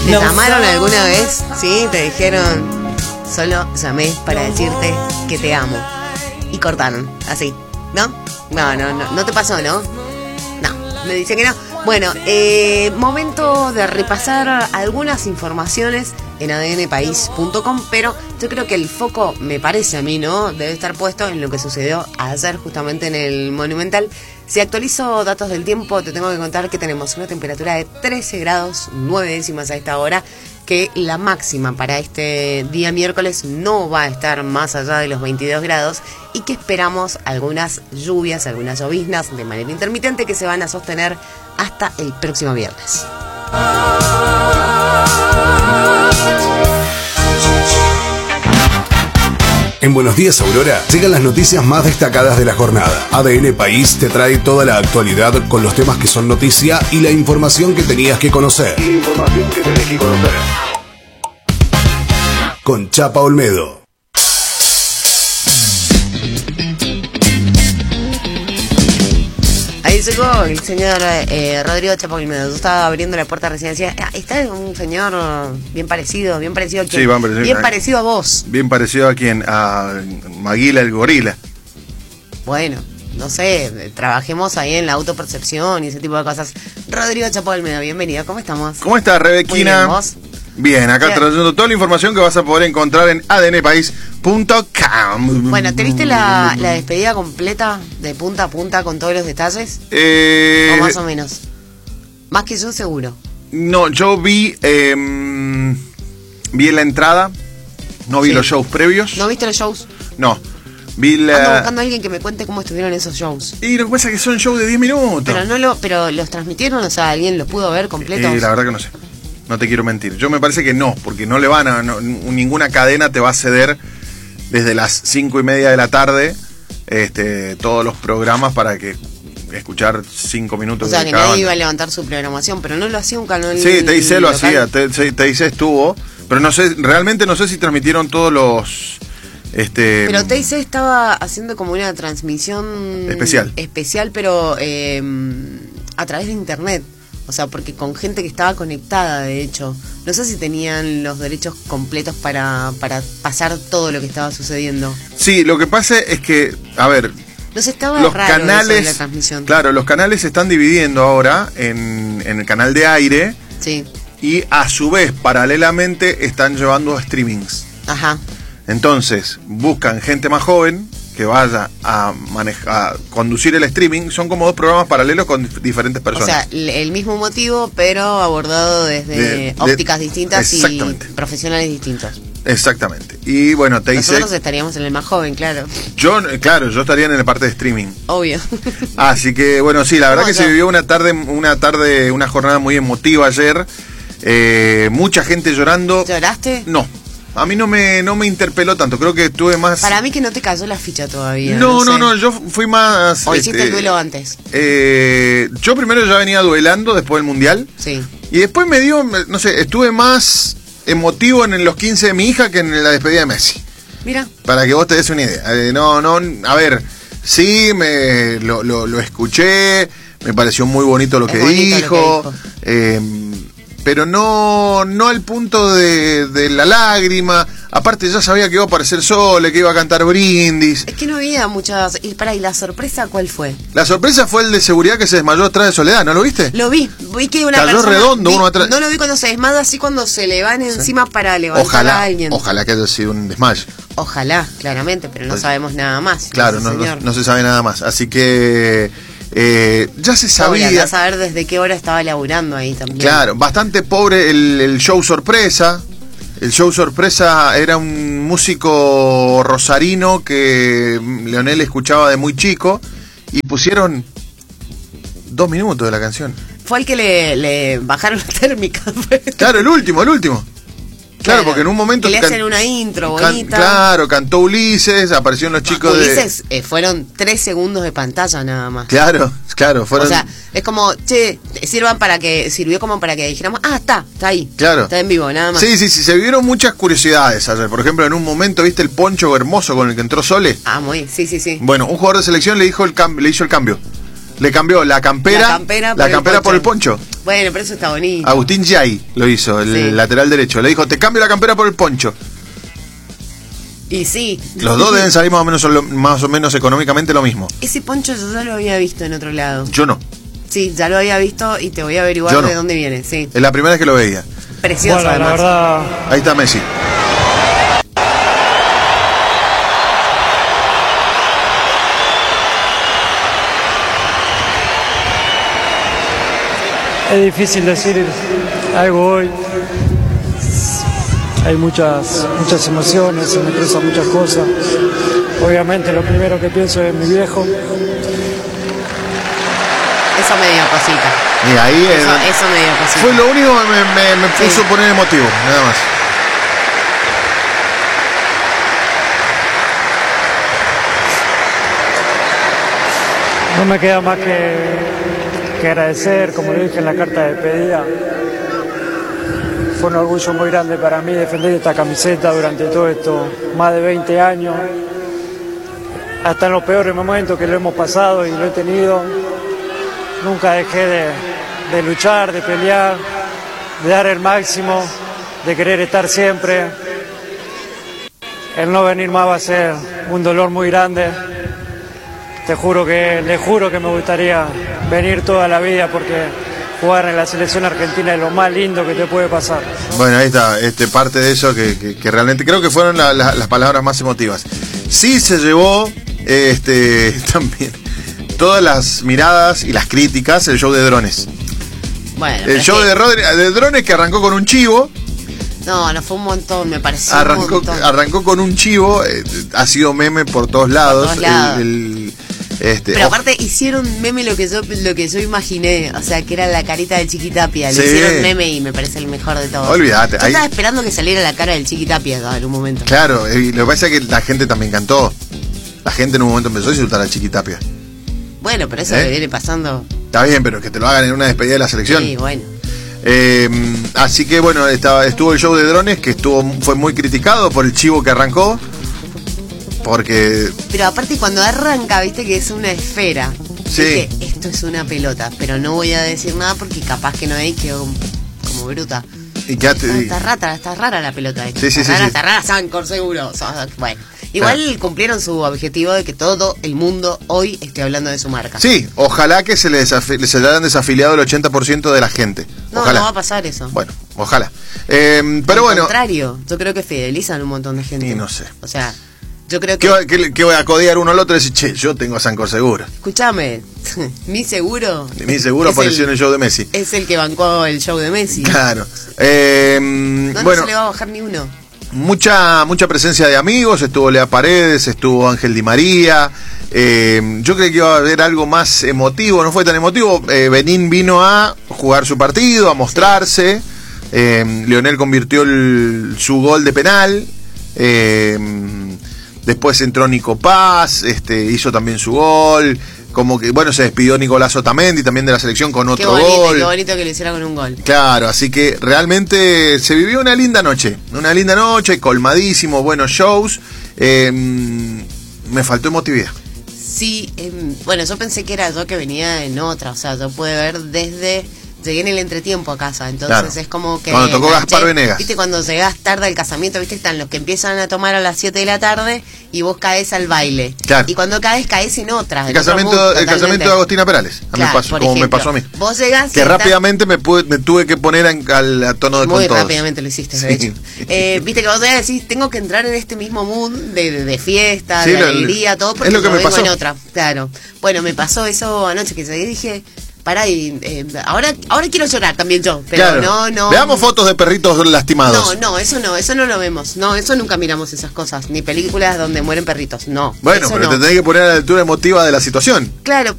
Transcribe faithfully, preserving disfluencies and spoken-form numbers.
¿Te no llamaron sé. alguna vez? Sí, te dijeron, solo llamé para decirte que te amo. Y cortaron, así, ¿no? No, no, no, no te pasó, ¿no? No, me dice que no. Bueno, eh, momento de repasar algunas informaciones en A D N país punto com, pero yo creo que el foco, me parece a mí, ¿no?, debe estar puesto en lo que sucedió ayer justamente en el Monumental. Si actualizo datos del tiempo, te tengo que contar que tenemos una temperatura de trece grados nueve décimas a esta hora, que la máxima para este día miércoles no va a estar más allá de los veintidós grados y que esperamos algunas lluvias, algunas lloviznas de manera intermitente que se van a sostener hasta el próximo viernes. En Buenos Días, Aurora, llegan las noticias más destacadas de la jornada. A D N País te trae toda la actualidad con los temas que son noticia y la información que tenías que conocer. Y la información que tenés que conocer. Con Chapa Olmedo. Ahí llegó el señor eh, Rodrigo Chapa Olmedo. Yo estaba abriendo la puerta residencial. Está un señor bien parecido, bien parecido a quién. Sí, bien parecido, bien parecido a vos. Bien parecido a quién, a Maguila el gorila. Bueno, no sé, trabajemos ahí en la autopercepción y ese tipo de cosas. Rodrigo Chapa Olmedo, bienvenido, ¿cómo estamos? ¿Cómo estás, Rebequina? Muy bien, ¿vos? Bien, acá bien. Trayendo toda la información que vas a poder encontrar en A D N país punto com. Bueno, ¿te viste la, la despedida completa de punta a punta con todos los detalles? Eh... ¿O más o menos? Más que yo, seguro. No, yo vi eh, vi la entrada, no vi sí. los shows previos. ¿No viste los shows? No, vi la... Ando buscando a alguien que me cuente cómo estuvieron esos shows. Y lo que pasa es que son shows de diez minutos. Pero no lo, pero los transmitieron, o sea, ¿alguien los pudo ver completos? Eh, la verdad que no sé. No te quiero mentir. Yo me parece que no, porque no le van a... No, ninguna cadena te va a ceder desde las cinco y media de la tarde este, todos los programas para que escuchar cinco minutos. O sea, de que cada nadie banda. iba a levantar su programación, pero no lo hacía un canal. Sí, T I C lo hacía, T I C estuvo, pero no sé, realmente no sé si transmitieron todos los... Este, pero T I C estaba haciendo como una transmisión... Especial. Especial, pero eh, a través de internet. O sea, porque con gente que estaba conectada, de hecho. No sé si tenían los derechos completos para, para pasar todo lo que estaba sucediendo. Sí, lo que pasa es que, a ver... No sé, estaba los raro canales, eso de la transmisión. Claro, los canales se están dividiendo ahora en, en el canal de aire. Sí. Y a su vez, paralelamente, están llevando a streamings. Ajá. Entonces, buscan gente más joven que vaya a manejar, a conducir el streaming. Son como dos programas paralelos con diferentes personas. O sea, el mismo motivo, pero abordado desde de, ópticas de, distintas y profesionales distintos. Exactamente. Y bueno, te dice... Nosotros estaríamos en el más joven, claro. Yo, claro, yo estaría en la parte de streaming. Obvio. Así que, bueno, sí, la verdad que yo? se vivió una tarde, una tarde, una jornada muy emotiva ayer. Eh, mucha gente llorando. ¿Lloraste? No. A mí no me, no me interpeló tanto, creo que estuve más... Para mí que no te cayó la ficha todavía. No, no, no, no, yo fui más... ¿O este, hiciste el duelo antes? Eh, yo primero ya venía duelando después del Mundial. Sí. Y después me dio, no sé, estuve más emotivo en los quince de mi hija que en la despedida de Messi. Mira. Para que vos te des una idea. Eh, no, no, a ver, sí, me lo, lo, lo escuché, me pareció muy bonito lo, que, bonito dijo, lo que dijo. Eh, pero no, no al punto de, de la lágrima. Aparte ya sabía que iba a aparecer Sole, que iba a cantar Brindis. Es que no había muchas... Y para, ¿y la sorpresa cuál fue? La sorpresa fue el de seguridad que se desmayó atrás de Soledad, ¿no lo viste? Lo vi, vi que una Cayó persona... redondo vi, uno atrás. No lo vi cuando se desmaya, así cuando se le van encima ¿sí? para levantar ojalá, a alguien. Ojalá que haya sido un desmayo. Ojalá, claramente, pero no pues, sabemos nada más. Claro, no, no, no se sabe nada más. Así que... Eh, ya se sabía. Ya saber desde qué hora estaba laburando ahí también. Claro, bastante pobre el, el show sorpresa. El show sorpresa era un músico rosarino que Leonel escuchaba de muy chico y pusieron dos minutos de la canción. Fue el que le, le bajaron la térmica. Claro, el último, el último. Claro, porque en un momento... Que le hacen una intro bonita. Can, claro, cantó Ulises, aparecieron los chicos Ulises, de... Ulises eh, fueron tres segundos de pantalla nada más. Claro, claro, fueron... O sea, es como, che, sirvan para que, sirvió como para que dijéramos, ah, está, está ahí. Claro. Está en vivo, nada más. Sí, sí, sí, se vieron muchas curiosidades ayer. Por ejemplo, en un momento, ¿viste el poncho hermoso con el que entró Sole? Ah, muy, sí, sí, sí. Bueno, un jugador de selección le dijo el cam- le hizo el cambio. Le cambió la campera, la campera, la por, campera el por el poncho. Bueno, pero eso está bonito. Agustín Yay lo hizo, el Sí. lateral derecho. Le dijo, te cambio la campera por el poncho. Y sí. Los dos deben salir más o menos, más o menos económicamente lo mismo. Ese poncho yo ya lo había visto en otro lado. Yo no. Sí, ya lo había visto y te voy a averiguar Yo no. de dónde viene. Sí. Es la primera vez que lo veía. Precioso, Bueno, la además. verdad, Ahí está Messi. es difícil decir algo hoy. Hay muchas, muchas emociones, se me cruzan muchas cosas. Obviamente lo primero que pienso es en mi viejo. Eso me dio cosita. Y ahí Eso, eh, eso me dio cosita. fue lo único que me, me, me puso Sí. a poner emotivo, nada más. No me queda más que, que agradecer, como lo dije en la carta de despedida. Fue un orgullo muy grande para mí defender esta camiseta durante todo esto, más de veinte años. Hasta en los peores momentos que lo hemos pasado y lo he tenido, nunca dejé de, de luchar, de pelear, de dar el máximo, de querer estar siempre. El no venir más va a ser un dolor muy grande. Te juro que, le juro que me gustaría venir toda la vida porque jugar en la selección argentina es lo más lindo que te puede pasar. Bueno, ahí está, este, parte de eso que, que, que realmente creo que fueron la, la, las palabras más emotivas. Sí se llevó este también todas las miradas y las críticas el show de drones. Bueno, pero El es show que- de, Rodri- de drones que arrancó con un chivo, No, no fue un montón, me pareció un arrancó, montón. arrancó con un chivo, eh, ha sido meme por todos lados. todos lados. El- el- este, Pero oh, aparte hicieron meme lo que yo lo que yo imaginé, o sea, que era la carita del Chiquitapia. Sí. Le hicieron meme y me parece el mejor de todos. Olvídate, Yo ahí- estaba esperando que saliera la cara del Chiquitapia ¿no? en un momento. Claro, y lo que pasa es que la gente también cantó. La gente en un momento empezó a insultar a Chiquitapia. Bueno, pero eso ¿Eh? le viene pasando. Está bien, pero que te lo hagan en una despedida de la selección. Sí, bueno. Eh, así que bueno, estaba, estuvo el show de drones que estuvo fue muy criticado por el chivo que arrancó. Porque Pero aparte cuando arranca, viste que es una esfera. Sí. Viste, esto es una pelota, pero no voy a decir nada porque capaz que no hay que como, como bruta. y quédate, Está, está rara, está rara la pelota esta. Sí, sí, está sí, rara, sí. está rara, Sancor seguro. So- Bueno, igual Claro. cumplieron su objetivo de que todo el mundo hoy esté hablando de su marca. sí, ojalá que se les desafi- se le hayan desafiliado el ochenta por ciento de la gente. No, Ojalá. no va a pasar eso. Bueno, ojalá. Eh, pero Al bueno, contrario, yo creo que fidelizan un montón de gente. Y no sé. O sea, yo creo ¿qué, que. va- qué- qué voy a codear uno al otro y decir, che, yo tengo a Sancor seguro? Escúchame, mi seguro. Mi seguro es apareció el- en el show de Messi. Es el que bancó el show de Messi. Claro. Eh, No, no bueno, se le va a bajar ni uno. mucha mucha presencia de amigos, estuvo Lea Paredes, estuvo Ángel Di María. Eh, yo creí que iba a haber algo más emotivo, no fue tan emotivo. Eh, Benín vino a jugar su partido, a mostrarse. Eh, Lionel convirtió el- su gol de penal. Eh, después entró Nico Paz, este, hizo también su gol. Como que, bueno, se despidió Nicolás Otamendi también de la selección con Qué otro bonito, gol. qué bonito que lo hiciera con un gol. Claro, así que realmente se vivió una linda noche. Una linda noche, colmadísimo, buenos shows. Eh, me faltó emotividad. Sí, em, bueno, yo pensé que era yo que venía en otra, o sea, yo pude ver desde... Llegué en el entretiempo a casa, entonces Claro. es como que... Cuando tocó Gaspar che, Venegas. Viste, cuando llegás tarde al casamiento, viste, están los que empiezan a tomar a las siete de la tarde y vos caes al baile. Claro. Y cuando caes, caes en otra. El en otro casamiento, mood, el totalmente. casamiento de Agostina Perales, a mí Claro, pasó, por como me ejemplo. pasó a mí. Vos llegás... Que y estás- rápidamente me, pude- me tuve que poner en- al a tono de Muy con todos. rápidamente lo hiciste, de Sí. hecho. Eh, Viste que vos te decís, tengo que entrar en este mismo mood de, de, de fiesta, Sí, de lo- alegría, todo, porque es lo que yo me vengo pasó. en otra. Claro. Bueno, me pasó eso anoche que llegué y dije, pará, y, eh, ahora, ahora quiero llorar también yo, pero Claro. no, no. Veamos fotos de perritos lastimados. No, no, eso no, eso no lo vemos. No, eso nunca miramos esas cosas. Ni películas donde mueren perritos. No. Bueno, eso pero no. te tenés que poner a la altura emotiva de la situación. Claro,